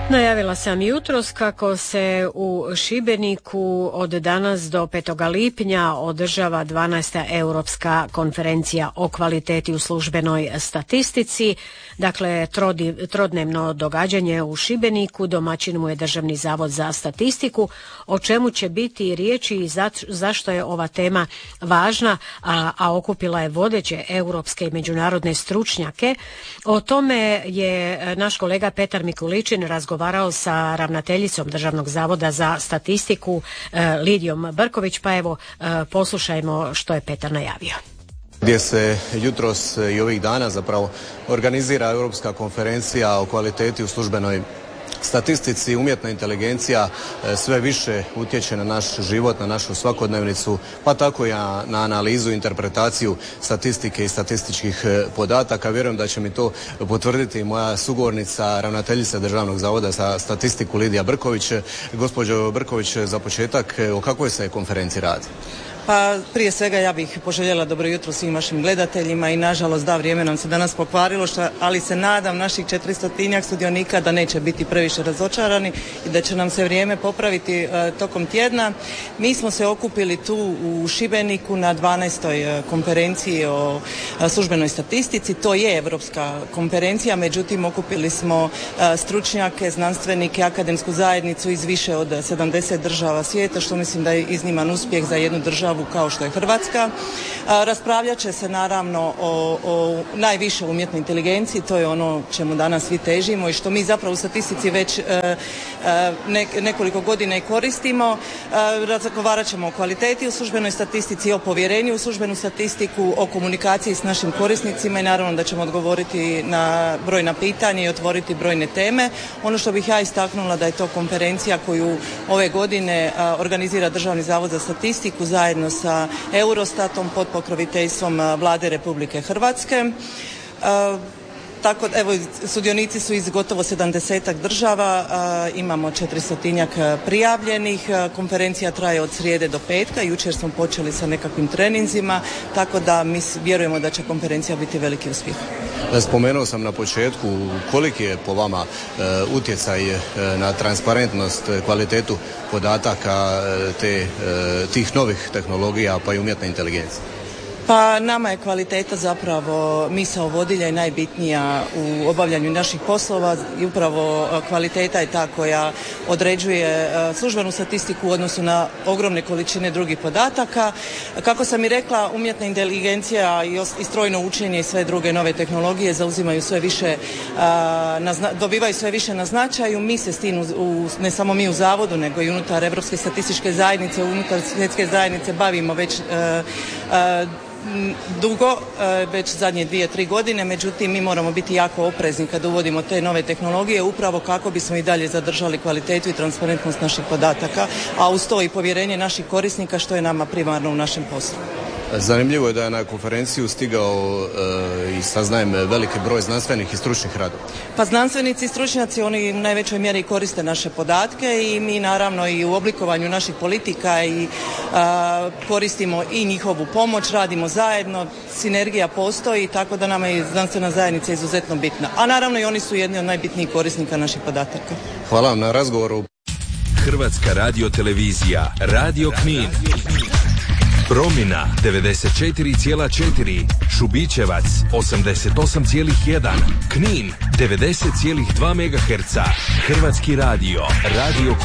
Najavila sam jutros kako se u Šibeniku od danas do 5. lipnja održava 12. Europska konferencija o kvaliteti u službenoj statistici. Dakle, trodnevno događanje u Šibeniku, domaćin mu je Državni zavod za statistiku, o čemu će biti riječi i zašto je ova tema važna, a okupila je vodeće europske i međunarodne stručnjake. O tome je naš kolega Petar Mikuličin razgovarao sa ravnateljicom Državnog zavoda za statistiku Lidijom Brković, pa evo poslušajmo što je Petar najavio. Gdje se jutros i ovih dana zapravo organizira Europska konferencija o kvaliteti u službenoj statistici. Umjetna inteligencija sve više utječe na naš život, na našu svakodnevnicu, pa tako i na analizu i interpretaciju statistike i statističkih podataka. Vjerujem da će mi to potvrditi moja sugovornica, ravnateljica Državnog zavoda za statistiku Lidija Brković. Gospođo Brković, za početak, o kakvoj se konferenciji radi? Pa prije svega ja bih poželjela dobro jutro svim vašim gledateljima i nažalost da, vrijeme nam se danas pokvarilo, ali se nadam naših 400-tinjak sudionika da neće biti previše razočarani i da će nam se vrijeme popraviti tokom tjedna. Mi smo se okupili tu u Šibeniku na 12. konferenciji o službenoj statistici. To je Europska konferencija, međutim okupili smo stručnjake, znanstvenike, akademsku zajednicu iz više od 70 država svijeta, što mislim da je izniman uspjeh za jednu državu kao što je Hrvatska. Raspravljat će se naravno o najviše umjetnoj inteligenciji, to je ono čemu danas svi težimo i što mi zapravo u statistici već nekoliko godina i koristimo. Razgovarat ćemo o kvaliteti u službenoj statistici, o povjerenju u službenu statistiku, o komunikaciji s našim korisnicima i naravno da ćemo odgovoriti na brojna pitanja i otvoriti brojne teme. Ono što bih ja istaknula da je to konferencija koju ove godine organizira Državni zavod za statistiku zajedno sa Eurostatom pod pokroviteljstvom Vlade Republike Hrvatske. Tako, evo, sudionici su iz gotovo 70-ak država, imamo 400-tinjak prijavljenih, konferencija traje od srijede do petka, jučer smo počeli sa nekakvim treninzima, tako da mi vjerujemo da će konferencija biti veliki uspjeh. Spomenuo sam na početku koliki je po vama utjecaj na transparentnost, kvalitetu podataka tih novih tehnologija pa i umjetne inteligencije. Pa nama je kvaliteta zapravo misao vodilja i najbitnija u obavljanju naših poslova i upravo kvaliteta je ta koja određuje službenu statistiku u odnosu na ogromne količine drugih podataka. Kako sam i rekla, umjetna inteligencija i strojno učenje i sve druge nove tehnologije zauzimaju sve više, dobivaju sve više na značaju. Mi se s tim, ne samo mi u zavodu, nego i unutar Europske statističke zajednice, unutar svjetske zajednice bavimo već dugo, već zadnje 2-3 godine, međutim mi moramo biti jako oprezni kada uvodimo te nove tehnologije upravo kako bismo i dalje zadržali kvalitetu i transparentnost naših podataka, a uz to i povjerenje naših korisnika što je nama primarno u našem poslu. Zanimljivo je da je na konferenciju stigao i saznajem veliki broj znanstvenih i stručnih radova. Pa znanstvenici i stručnjaci, oni u najvećoj mjeri koriste naše podatke i mi naravno i u oblikovanju naših politika i koristimo i njihovu pomoć, radimo zajedno, sinergija postoji, tako da nama je znanstvena zajednica izuzetno bitna. A naravno i oni su jedni od najbitnijih korisnika naših podataka. Hvala vam na razgovoru. Hrvatska radiotelevizija, Radio Knin. Promina 94,4, Šubićevac 88,1, Knin 90,2 MHz, Hrvatski radio, Radio